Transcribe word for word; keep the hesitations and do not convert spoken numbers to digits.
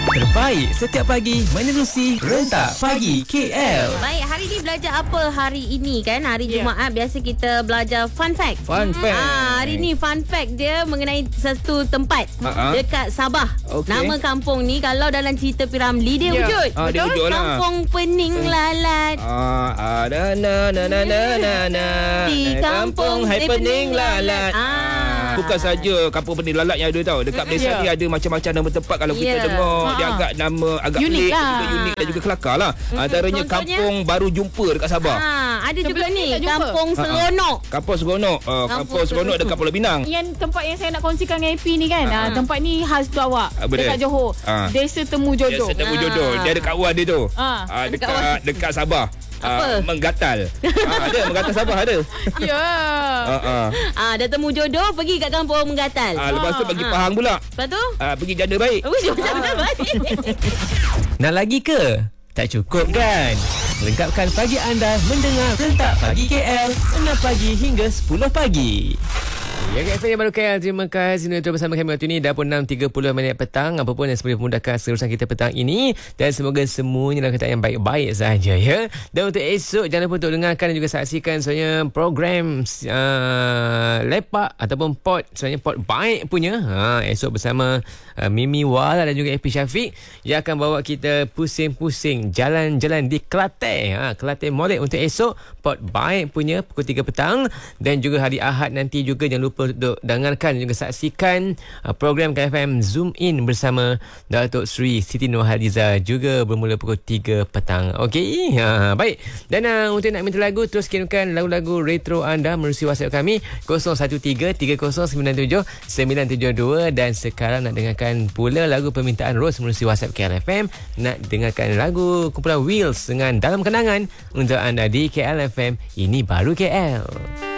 terbaik setiap pagi menerusi Rentak Pagi K L. Baik, hari ni belajar apa hari ini kan? Hari Yeah. Jumaat biasa kita belajar fun fact. Fun fact. Ah, hari ni fun fact dia mengenai satu tempat Ha-ha. dekat Sabah. Okey. Nama kampung ni kalau dalam cerita P. Ramlee dia Ya. wujud. Ah, dia wujud lah. Kampung Pening Lalat. Ah, ada na na na na na na. Di kampung Hai Pening Lalat. Ah. Bukan saja kampung Pening Lalat yang ada tau. Dekat Malaysia Ya. ni ada macam-macam nama tempat. Kalau kita Ya. dengar Ha-ha. dia agak nama agak Unik pelik, lah. juga unik dan juga kelakar lah. Antaranya Contohnya? Kampung Baru Jumpa dekat Sabah. Ah, ada juga Sebelum ni ni tak jumpa. Kampung Ha-ha. Seronok. Kampung Seronok. Uh, Kampung Kampung Seronok dekat Pulau Pinang. Yang tempat yang saya nak kongsikan dengan A P ni kan, Ha-ha. uh, tempat ni khas tu awak. Apa dia? Dekat Johor. Ha. Desa Temu Dia Jodoh. sedang Ah. jodoh. Dia ada kawan dia tu. Ah. Ah, Dekat dekat dekat Sabah. Apa? Ah, menggatal. Ah, ada menggatal Sabah ada. Ya. Ah, ah. Ah, dah temu jodoh, pergi kat Kampung Menggatal. Ah, lepas tu pergi Ah. Pahang pula. Lepas tu? Ah, pergi janda baik. Oh, jangan baik. Nak lagi ke? Tak cukup kan? Lengkapkan pagi anda mendengar Rentak Pagi K L enam pagi hingga sepuluh pagi. Ya, K F M yang baru K L. Terima kasih kerana bersama kami waktu ini. Dah pun enam tiga puluh minit petang. Apa pun yang sebenarnya memudahkan serusan kita petang ini. Dan semoga semuanya dalam keadaan yang baik-baik saja, ya. Dan untuk esok, jangan lupa untuk dengarkan dan juga saksikan sebenarnya program uh, Lepak ataupun Pod. Sebenarnya Pod Baik punya. Ha, esok bersama uh, Mimi Wala dan juga A P Syafiq yang akan bawa kita pusing-pusing jalan-jalan di Kelantan. Ha, Kelantan Molek untuk esok. Pod Baik punya pukul tiga petang. Dan juga hari Ahad nanti juga jangan lupa untuk dengarkan dan juga saksikan uh, program K F M Zoom In bersama Datuk Sri Siti Nurhaliza juga bermula pukul tiga petang. Okey, ha, baik. Dan uh, untuk nak minta lagu, terus kirimkan lagu-lagu retro anda melalui WhatsApp kami kosong satu tiga tiga kosong sembilan tujuh sembilan tujuh dua. Dan sekarang nak dengarkan pula lagu permintaan Ros melalui WhatsApp K L F M. Nak dengarkan lagu kumpulan Wheels dengan Dalam Kenangan untuk anda di K L F M. Ini baru K L.